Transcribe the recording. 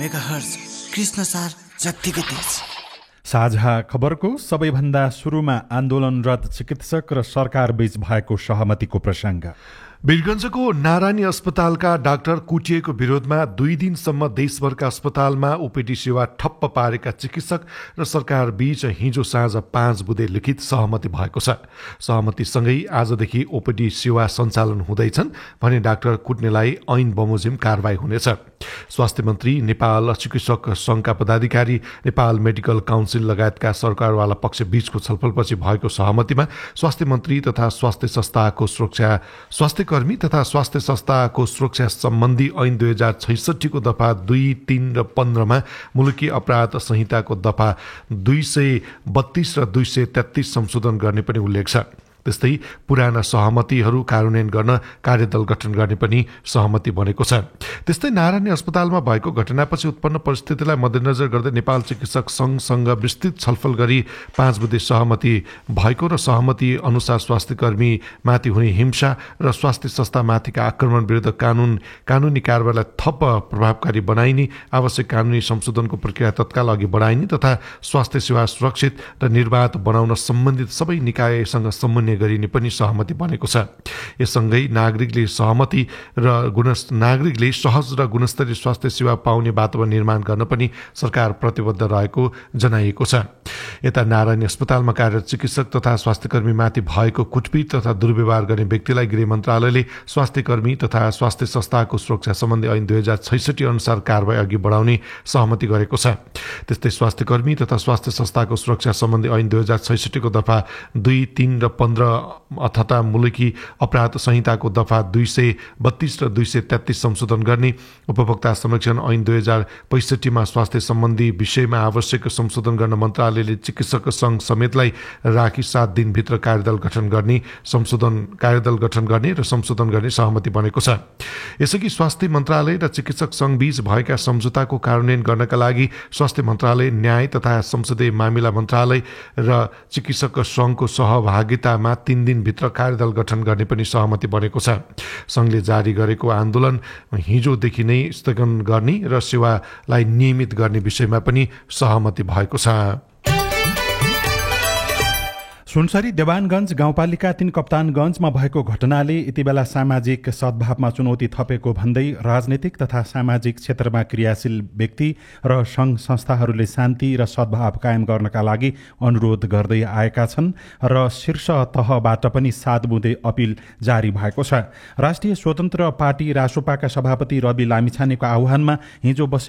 Megahertz Krishnasar जत्तिकै तेज। साझा खबरको सबैभन्दा सुरुमा आन्दोलनरत चिकित्सक र सरकार बीच भएको सहमतिको प्रसङ्ग। वीरगञ्जको नारायणी अस्पतालका डाक्टर कुटिएको विरोधमा 2 दिनसम्म देशभरका अस्पतालमा ओपीडी सेवा ठप्प पारेका चिकित्सक र सरकार बीच हिजो साँझ 5 बुँदे लिखित सहमति भएको छ। सहमतिसँगै आजदेखि ओपीडी सेवा सञ्चालन हुँदैछन् भने डाक्टर कुट्नेलाई ऐन बमोजिम कारबाही हुनेछ। स्वास्थ्य मन्त्री, नेपाल चिकित्सक संघका पदाधिकारी, नेपाल मेडिकल काउन्सिल लगायतका सरकारवाला पक्ष बीचको छलफलपछि भएको सहमतिमा स्वास्थ्य मन्त्री तथा स्वास्थ्य कर्मी तथा स्वास्थ्य संस्थाको सुरक्षा सम्बन्धी ऐन 2066 को दफा 2, 3 र 15 मा मुलुकी अपराध संहिताको दफा 232 र 233 संशोधन गर्ने पनि उल्लेख छ। त्यस्तै पुराना सहमतिहरू कार्यान्वयन गर्न कार्यदल गठन गर्ने पनि सहमति बनेको छ। त्यस्तै नारायणी अस्पतालमा भएको घटनापछि उत्पन्न परिस्थितिलाई मध्यनजर गर्दै नेपाल चिकित्सक संघसँग विस्तृत छलफल गरी 5 बुँदे सहमति भएको र सहमति अनुसार स्वास्थ्यकर्मी माथि हुने हिंसा र स्वास्थ्य संस्थामाथिका आक्रमण विरुद्ध कानुनी कारबाहीलाई थप प्रभावकारी बनाइने, आवश्यक कानुनी संशोधनको प्रक्रिया तत्काल अघि बढाइने तथा स्वास्थ्य सेवा सुरक्षित र निर्बाध बनाउन सम्बन्धित सबै निकायसँग समन्वय गरिने पनि सहमति बनेको छ। यससँगै नागरिकले सहज र गुणस्तरीय स्वास्थ्य सेवा पाउने वातावरण निर्माण गर्न पनि सरकार प्रतिबद्ध रहेको जनाइएको छ। यता नारायणी अस्पतालमा कार्यरत चिकित्सक तथा स्वास्थ्यकर्मीमाथि भएको कुटपिट तथा दुर्व्यवहार गर्ने व्यक्तिलाई गृह मन्त्रालयले स्वास्थ्यकर्मी तथा स्वास्थ्य संस्थाको सुरक्षा सम्बन्धी ऐन 2066 अनुसार कारबाही अघि बढाउने सहमति गरेको छ। त्यस्तै स्वास्थ्यकर्मी तथा स्वास्थ्य संस्थाको सुरक्षा सम्बन्धी ऐन 2066 को दफा 2, 3 र 15 अथवा मुलुकी अपराध संहिताको दफा 232 र 233 संशोधन गर्ने, उपभोक्ता संरक्षण ऐन 2065 मा स्वास्थ्य सम्बन्धी विषयमा आवश्यक संशोधन गर्न मन्त्रालयले चिकित्सक संघ समेतलाई राखी 7 दिनभित्र कार्यदल गठन गर्ने र संशोधन गर्ने सहमति बनेको छ। यसअघि स्वास्थ्य मन्त्रालय र चिकित्सक संघ बीच भएका सम्झौताको कार्यान्वयन गर्नका लागि स्वास्थ्य मन्त्रालय, न्याय तथा संसदीय मामिला मन्त्रालय र चिकित्सक संघको सहभागितामा 3 दिनभित्र कार्यदल गठन गर्ने पनि सहमति बनेको छ। संघले जारी गरेको आन्दोलन हिजोदेखि नै स्थगन गर्ने र सेवालाई नियमित गर्ने विषयमा पनि सहमति भएको छ। सुनसरी देवानगञ्ज गाउँपालिका 3 कप्तानगञ्जमा भएको घटनाले यतिबेला सामाजिक सद्भावमा चुनौती थपेको भन्दै राजनीतिक तथा सामाजिक क्षेत्रमा क्रियाशील व्यक्ति र सङ्घ संस्थाहरूले शान्ति र सद्भाव कायम गर्नका लागि अनुरोध गर्दै आएका छन् र शीर्ष तहबाट पनि 7 बुँदे अपिल जारी भएको छ। राष्ट्रिय स्वतन्त्र पार्टी रासोपाका सभापति रवि लामिछानेको आह्वानमा हिजो